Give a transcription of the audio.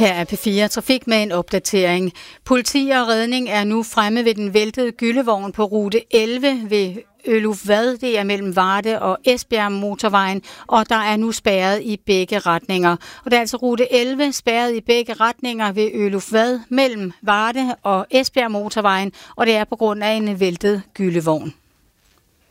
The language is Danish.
Her er P4 Trafik med en opdatering. Politi og redning er nu fremme ved den væltede gyllevogn på rute 11 ved Ølufvad. Det er mellem Varde og Esbjerg motorvejen, og der er nu spærret i begge retninger. Og det er altså rute 11 spærret i begge retninger ved Ølufvad mellem Varde og Esbjerg motorvejen, og det er på grund af en væltet gyllevogn.